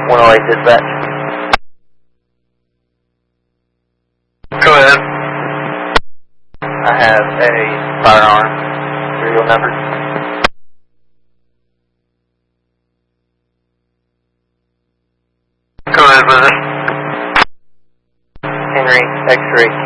108 dispatch. Go ahead. I have a firearm. Serial number. Go ahead with it. Henry X-ray